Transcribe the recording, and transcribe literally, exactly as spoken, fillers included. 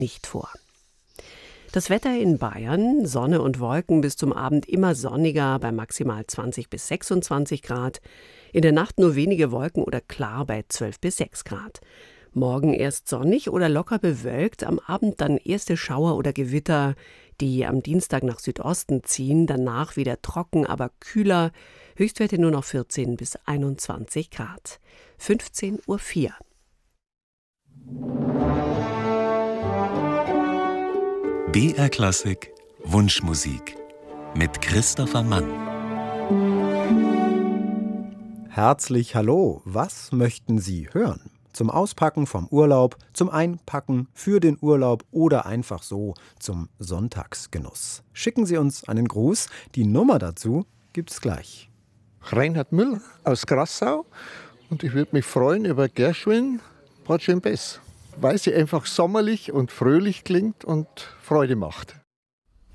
nicht vor. Das Wetter in Bayern, Sonne und Wolken, bis zum Abend immer sonniger bei maximal zwanzig bis sechsundzwanzig Grad. In der Nacht nur wenige Wolken oder klar bei zwölf bis sechs Grad. Morgen erst sonnig oder locker bewölkt, am Abend dann erste Schauer oder Gewitter, die am Dienstag nach Südosten ziehen, danach wieder trocken, aber kühler. Höchstwerte nur noch vierzehn bis einundzwanzig Grad. fünfzehn Uhr vier. B R Klassik Wunschmusik mit Christopher Mann. Herzlich hallo, was möchten Sie hören? Zum Auspacken vom Urlaub, zum Einpacken für den Urlaub oder einfach so zum Sonntagsgenuss. Schicken Sie uns einen Gruß, die Nummer dazu gibt's gleich. Reinhard Müller aus Grassau und ich würde mich freuen über Gershwin Porgy and Bess, weil sie einfach sommerlich und fröhlich klingt und Freude macht.